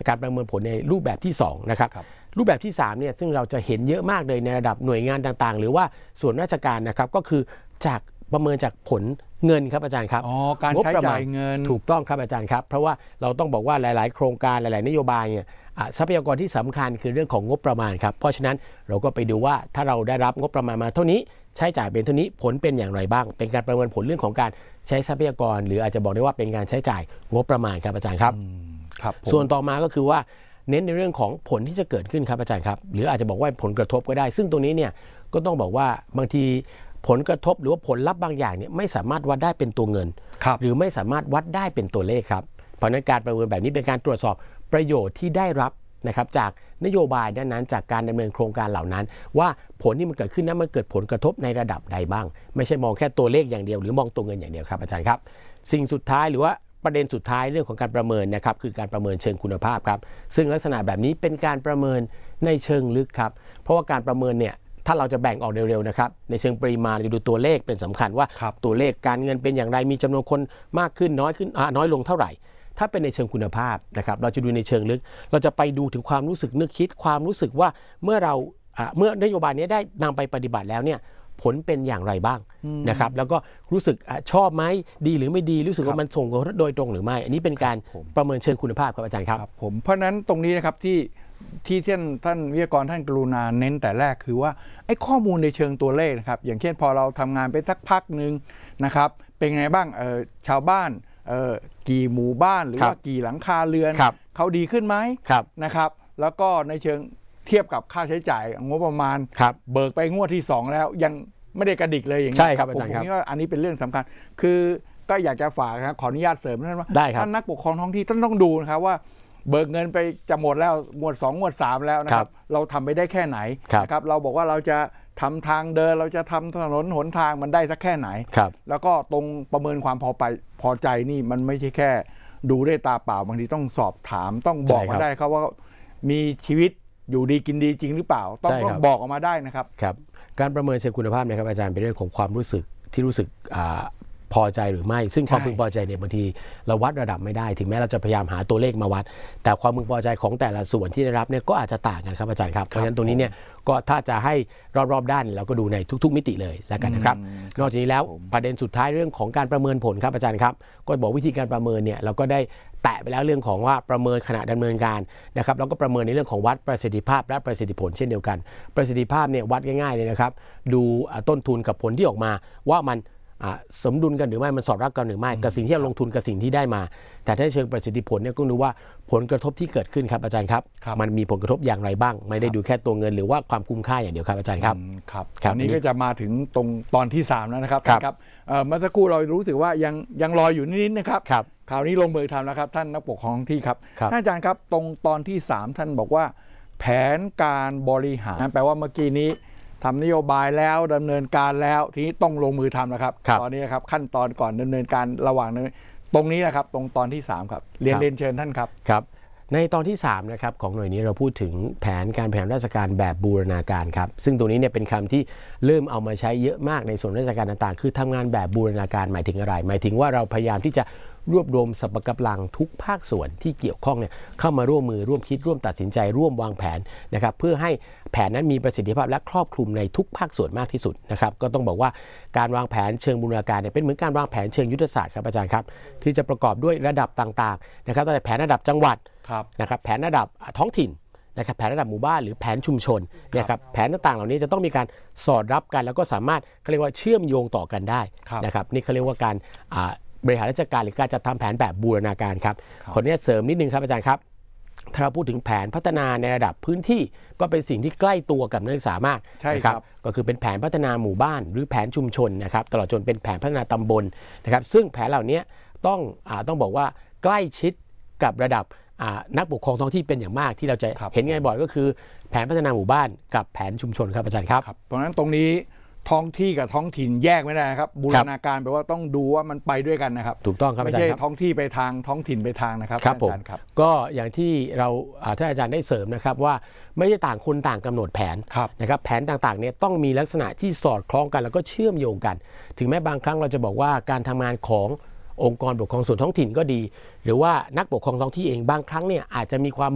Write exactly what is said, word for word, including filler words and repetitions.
การประเมินผลในรูปแบบที่สองนะครับรูปแบบที่สามเนี่ยซึ่งเราจะเห็นเยอะมากเลยในระดับหน่วยงานต่างๆหรือว่าส่วนราชการนะครับก็คือจากประเมินจากผลเงินครับอาจารย์ครับอ๋อการใช้จ่ายเงินถูกต้องครับอาจารย์ครับเพราะว่าเราต้องบอกว่าหลายๆโครงการหลายๆนโยบายเนี่ยทรัพยากรที่สำคัญคือเรื่องของงบประมาณครับเพราะฉะนั้นเราก็ไปดูว่าถ้าเราได้รับงบประมาณมาเท่านี้ใช้จ่ายเป็นเท่านี้ผลเป็นอย่างไรบ้างเป็นการประเมินผลเรื่องของการใช้ทรัพยากรหรืออาจจะบอกได้ว่าเป็นการใช้จ่ายงบประมาณครับอาจารย์ครับครับส่วนต่อมาก็คือว่าเน้นในเรื่องของผลที่จะเกิดขึ้นครับอาจารย์ครับหรืออาจจะบอกว่าผลกระทบก็ได้ซึ่งตรงนี้เนี่ยก็ต้องบอกว่าบางทีผลกระทบหรือว่าผลลัพธ์บางอย่างเนี่ยไม่สามารถวัดได้เป็นตัวเงินหรือไม่สามารถวัดได้เป็นตัวเลขครับเพราะนั้นการประเมินแบบนี้เป็นการตรวจสอบประโยชน์ที่ได้รับนะครับจากนโยบายด้านนั้นจากการดำเนินโครงการเหล่านั้นว่าผลที่มันเกิดขึ้นนั้นมันเกิดผลกระทบในระดับใดบ้างไม่ใช่มองแค่ตัวเลขอย่างเดียวหรือมองตัวเงินอย่างเดียวครับอาจารย์ครับสิ่งสุดท้ายหรือว่าประเด็นสุดท้ายเรื่องของการประเมินนะครับคือการประเมินเชิงคุณภาพครับซึ่งลักษณะแบบนี้เป็นการประเมินในเชิงลึกครับเพราะว่าการประเมินเนี่ยถ้าเราจะแบ่งออกเร็วๆนะครับในเชิงปริมาณจะดูตัวเลขเป็นสำคัญว่าตัวเลขการเงินเป็นอย่างไรมีจำนวนคนมากขึ้นน้อยขึ้นน้อยลงเท่าไหร่ถ้าเป็นในเชิงคุณภาพนะครับเราจะดูในเชิงลึกเราจะไปดูถึงความรู้สึกนึกคิดความรู้สึกว่าเมื่อเราเมื่อนโยบายนี้ได้นำไปปฏิบัติแล้วเนี่ยผลเป็นอย่างไรบ้างนะครับแล้วก็รู้สึกชอบไหมดีหรือไม่ดีรู้สึกว่ามันส่งผลโดยตรงหรือไม่อันนี้เป็นการประเมินเชิงคุณภาพครับอาจารย์ครับผมเพราะนั้นตรงนี้นะครับที่ที่ท่านท่านวิทยากรท่านกรุณาเน้นแต่แรกคือว่าไอ้ข้อมูลในเชิงตัวเลขนะครับอย่างเช่นพอเราทำงานไปสักพักหนึ่งนะครับเป็นไงบ้างเออชาวบ้านเออกี่หมู่บ้านหรือว่ากี่หลังคาเรือนเขาดีขึ้นไหมนะครับแล้วก็ในเชิงเทียบกับค่าใช้จ่ายงบประมาณเบิกไปงวดที่สองแล้วยังไม่ได้กระดิกเลยอย่างนี้ใช่ครับอาจารย์ผมคิดว่าอันนี้เป็นเรื่องสำคัญคือก็อยากจะฝากนะขออนุญาตเสริมท่านว่าท่านนักปกครองท้องที่ท่านต้องดูนะครับว่าเบิกเงินไปจะหมดแล้วหมวดสองหมวดสามแล้วนะครับเราทำไปได้แค่ไหนนะครับเราบอกว่าเราจะทำทางเดินเราจะทำถนนหนทางมันได้สักแค่ไหนแล้วก็ตรงประเมินความพอไปพอใจนี่มันไม่ใช่แค่ดูด้วยตาเปล่าบางทีต้องสอบถามต้องบอกมาได้ครับว่ามีชีวิตอยู่ดีกินดีจริงหรือเปล่าต้องต้องบอกออกมาได้นะครับครับการประเมินเชิงคุณภาพนะครับอาจารย์เป็นเรื่องของความรู้สึกที่รู้สึกพอใจหรือไม่ซึ่งความพึงพอใจเนี่ยบางทีเราวัดระดับไม่ได้ถึงแม้เราจะพยายามหาตัวเลขมาวัดแต่ความพึงพอใจของแต่ละส่วนที่ได้รับเนี่ยก็อาจจะต่างกันครับอาจารย์ครับเพราะฉะนั้นตรงนี้เนี่ยก็ถ้าจะให้รอบๆด้านเราก็ดูในทุกๆมิติเลยแล้วกันนะครับนอกจากนี้แล้วประเด็นสุดท้ายเรื่องของการประเมินผลครับอาจารย์ครับก็บอกวิธีการประเมินเนี่ยเราก็ได้แตะไปแล้วเรื่องของว่าประเมินขณะดำเนินการนะครับแล้วก็ประเมินในเรื่องของวัดประสิทธิภาพและประสิทธิผลเช่นเดียวกันประสิทธิภาพเนี่ยวัดง่ายๆเลยนะครับดูต้นทุนกับผลที่ออกมาว่ามันสมดุลกันหรือไม่มันสอดรับกันหรือไม่กับสิ่งที่เราลงทุนกับสิ่งที่ได้มาแต่ถ้าเชิงประสิทธิผลเนี่ยก็ดูว่าผลกระทบที่เกิดขึ้นครับอาจารย์ครับมันมีผลกระทบอย่างไรบ้างไม่ได้ดูแค่ตัวเงินหรือว่าความคุ้มค่าอย่างเดียวครับอาจารย์ครับครับอันนี้ก็จะมาถึงตรงตอนที่สามแล้วนะครับครับเมื่อสักครู่เรารู้สึกว่ายังยังรออยู่นิดๆนะครับคราวนี้ลงมือทำแล้วครับท่านนักปกครองที่ครับท่านอาจารย์ครับตรงตอนที่สามท่านบอกว่าแผนการบริหารแปลว่าเมื่อกี้นี้ทำนโยบายแล้วดำเนินการแล้วทีนี้ต้องลงมือทำแล้วครับตอนนี้นะครับขั้นตอนก่อนดำเนินการระหว่างนั้นตรงนี้นะครับตรงตอนที่สามครับเรียนเรียนเชิญท่านครับครับในตอนที่สามนะครับของหน่วยนี้เราพูดถึงแผนการบริหารราชการแบบบูรณาการครับซึ่งตรงนี้เนี่ยเป็นคำที่เริ่มเอามาใช้เยอะมากในส่วนราชการต่างๆคือทำงานแบบบูรณาการหมายถึงอะไรหมายถึงว่าเราพยายามที่จะรวบรวมสรรพกำลังทุกภาคส่วนที่เกี่ยวข้องเนี่ยเข้ามาร่วมมือร่วมคิดร่วมตัดสินใจร่วมวางแผนนะครับเพื่อให้แผนนั้นมีประสิทธิภาพและครอบคลุมในทุกภาคส่วนมากที่สุดนะครับก็ต้องบอกว่าการวางแผนเชิงบูรณาการเนี่ยเป็นเหมือนการวางแผนเชิงยุทธศาสตร์ครับอาจารย์ครับที่จะประกอบด้วยระดับต่างๆนะครับตั้งแต่แผนระดับจังหวัดนะครับแผนระดับท้องถิ่นนะครับแผนระดับหมู่บ้านหรือแผนชุมชนนะครับแผนต่างๆเหล่านี้จะต้องมีการสอดรับกันแล้วก็สามารถเขาเรียกว่าเชื่อมโยงต่อกันได้นะครับนี่เขาเรียกว่าการบริหารราชการหรือการจัดทำแผนแบบบูรณาการครับขออนุญาตเสริมนิดนึงครับอาจารย์ครับถ้าเราพูดถึงแผนพัฒนาในระดับพื้นที่ก็เป็นสิ่งที่ใกล้ตัวกับนักศึกษามากนะครับก็คือเป็นแผนพัฒนาหมู่บ้านหรือแผนชุมชนนะครับตลอดจนเป็นแผนพัฒนาตำบลนะครับซึ่งแผนเหล่านี้ต้องอ่าต้องบอกว่าใกล้ชิดกับระดับนักปกครองท้องที่เป็นอย่างมากที่เราจะเห็นง่ายบ่อยก็คือแผนพัฒนาหมู่บ้านกับแผนชุมชนครับอาจารย์ครับเพราะฉะนั้นตรงนี้ท้องที่กับท้องถิ่นแยกไม่ได้ครับบูรณาการแปลว่าต้องดูว่ามันไปด้วยกันนะครับถูกต้องครับไม่ใช่ท้องที่ไปทางท้องถิ่นไปทางนะครับครับผมก็อย่างที่เราท่านอาจารย์ได้เสริมนะครับว่าไม่ใช่ต่างคนต่างกำหนดแผนนะครับแผนต่างๆเนี่ยต้องมีลักษณะที่สอดคล้องกันแล้วก็เชื่อมโยงกันถึงแม้บางครั้งเราจะบอกว่าการทำงานขององค์กรปกครองส่วนท้องถิ่นก็ดีหรือว่านักปกครองท้องที่เองบางครั้งเนี่ยอาจจะมีความ